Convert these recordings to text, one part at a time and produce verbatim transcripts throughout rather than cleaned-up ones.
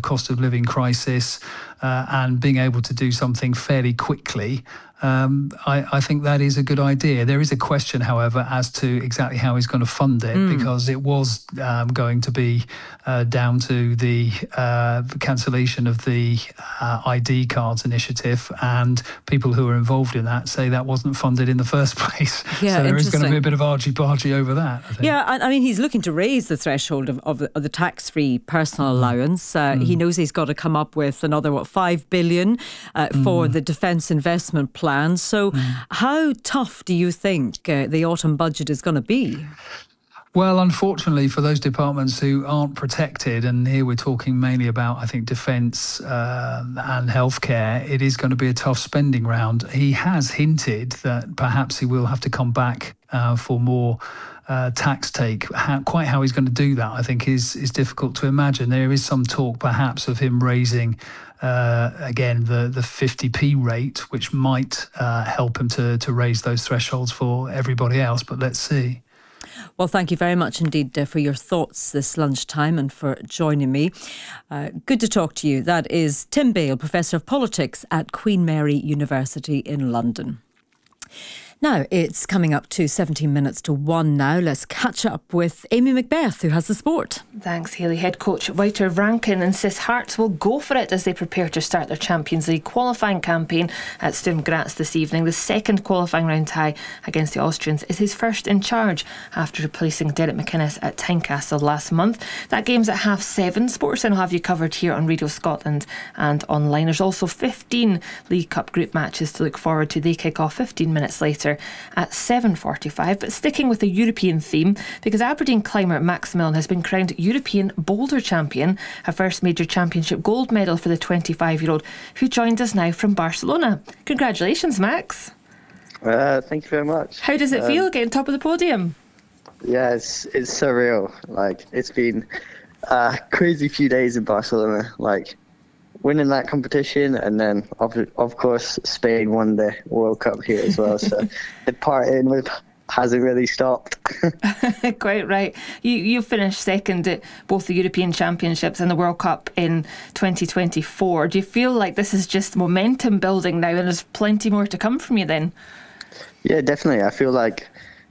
cost of living crisis, uh, and being able to do something fairly quickly, um, I, I think that is a good idea. There is a question, however, as to exactly how he's going to fund it, mm. because it was um, going to be uh, down to the uh, cancellation of the uh, I D cards initiative, and people who were involved in that say that wasn't funded in the first place. Yeah, so there is going to be a bit of argy-bargy over that, I think. Yeah, I, I mean, he's looking to raise the threshold of, of, the, of the tax-free personal mm. allowance. Uh, mm. He knows he's got to come up with another, what, five billion uh, mm. for the defence investment plan. So mm. how tough do you think uh, the autumn budget is going to be? Well, unfortunately, for those departments who aren't protected, and here we're talking mainly about, I think, defence uh, and healthcare, it is going to be a tough spending round. He has hinted that perhaps he will have to come back uh, for more uh, tax take. How, quite how he's going to do that, I think, is is difficult to imagine. There is some talk, perhaps, of him raising Uh, again, the, the fifty p rate, which might uh, help him to, to raise those thresholds for everybody else. But let's see. Well, thank you very much indeed uh, for your thoughts this lunchtime and for joining me. Uh, good to talk to you. That is Tim Bale, Professor of Politics at Queen Mary University in London. Now, it's coming up to seventeen minutes to one now. Let's catch up with Amy Macbeth, who has the sport. Thanks, Hayley. Head coach Wouter Rankin insists Hearts will go for it as they prepare to start their Champions League qualifying campaign at Sturm Graz this evening. The second qualifying round tie against the Austrians is his first in charge after replacing Derek McInnes at Tynecastle last month. That game's at half seven. Sportscenter will have you covered here on Radio Scotland and online. There's also fifteen League Cup group matches to look forward to. They kick off fifteen minutes later at seven forty-five. But sticking with the European theme, because Aberdeen climber Max Milne has been crowned European Boulder Champion, a first major championship gold medal for the twenty-five-year-old, who joins us now from Barcelona. Congratulations, Max. Uh, thank you very much. How does it um, feel getting top of the podium? Yeah, it's, it's surreal. Like, it's been a crazy few days in Barcelona. Like, winning that competition, and then of of course Spain won the World Cup here as well. So the partying with hasn't really stopped. Quite right. You you finished second at both the European Championships and the World Cup in twenty twenty-four. Do you feel like this is just momentum building now, and there's plenty more to come from you then? Yeah, definitely. I feel like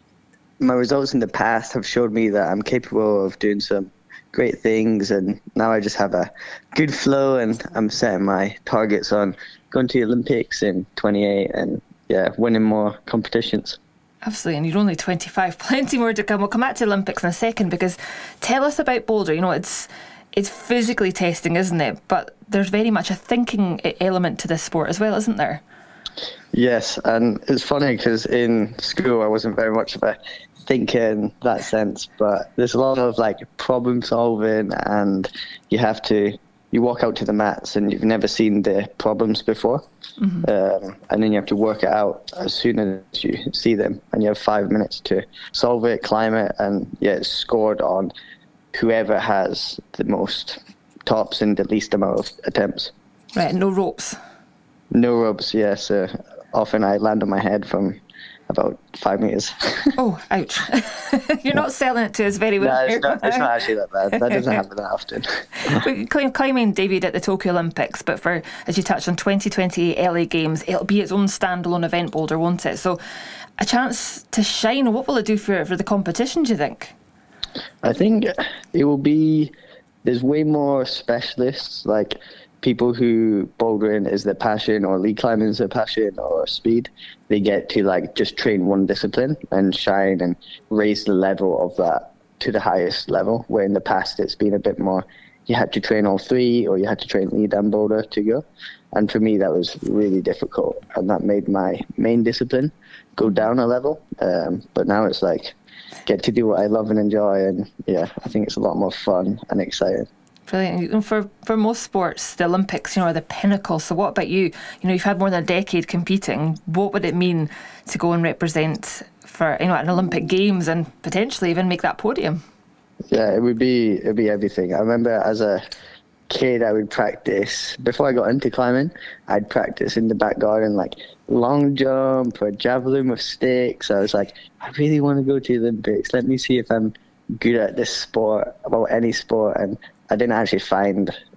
my results in the past have showed me that I'm capable of doing some great things, and now I just have a good flow, and I'm setting my targets on going to the Olympics in twenty-eight and yeah, winning more competitions. Absolutely, and you're only twenty-five, plenty more to come. We'll come back to the Olympics in a second, because tell us about Boulder. You know, it's it's physically testing, isn't it? But there's very much a thinking element to this sport as well, isn't there? Yes, and it's funny because in school I wasn't very much of a thinker in that sense, but there's a lot of like problem solving, and you have to you walk out to the mats and you've never seen the problems before, mm-hmm. um, and then you have to work it out as soon as you see them, and you have five minutes to solve it, climb it, and yeah, it's scored on whoever has the most tops in the least amount of attempts. Right, no ropes. No ropes, yes. Yeah, so often I land on my head from about five metres. Oh, ouch. You're not selling it to us very well. No, it's not, it's not actually that bad. That doesn't happen that often. Climbing, David, at the Tokyo Olympics, but for, as you touched on, twenty twenty L A Games, it'll be its own standalone event, Boulder, won't it? So a chance to shine. What will it do for, for the competition, do you think? I think it will be, there's way more specialists, like people who bouldering is their passion, or lead climbing is their passion, or speed. They get to like just train one discipline and shine and raise the level of that to the highest level, where in the past it's been a bit more, you had to train all three, or you had to train lead and boulder to go. And for me, that was really difficult, and that made my main discipline go down a level. Um, but now it's like, get to do what I love and enjoy, and yeah, I think it's a lot more fun and exciting. Brilliant. And for, for most sports, the Olympics, you know, are the pinnacle. So what about you? You know, you've had more than a decade competing. What would it mean to go and represent for, you know, an Olympic Games and potentially even make that podium? Yeah, it would be it'd be everything. I remember as a kid, I would practice before I got into climbing. I'd practice in the back garden, like long jump or javelin with sticks. I was like, I really want to go to the Olympics. Let me see if I'm good at this sport, about any sport. And I didn't actually find